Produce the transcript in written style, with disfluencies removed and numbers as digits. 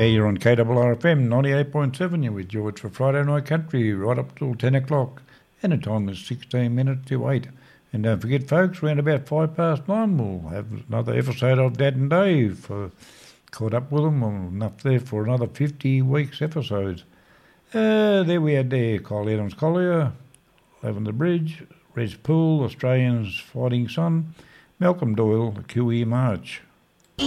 Yeah, you're on KRRFM 98.7. You're with George for Friday Night Country right up till 10 o'clock. And the time is 16 minutes to 8. And don't forget, folks, around about 9:05, we'll have another episode of Dad and Dave. Caught up with them, well, enough there for another 50 weeks episodes. There we had there Kyle Adams Collier, Lavender Bridge, Reg Poole, Australians Fighting Son, Malcolm Doyle, the Kiwi March.